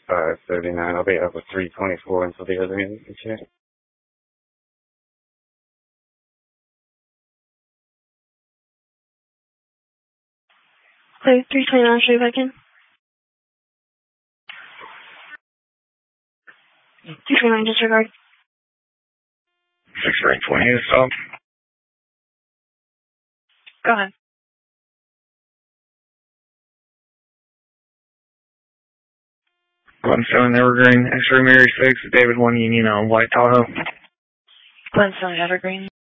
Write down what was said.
5:39. I'll be up with 324 until the other end. Okay. Clear 329, show you back in. 229, disregard. 620 is up. Go ahead. Glenstone Evergreen, X-ray Mary 6, David 1 Union on White Tahoe. Glenstone Evergreen.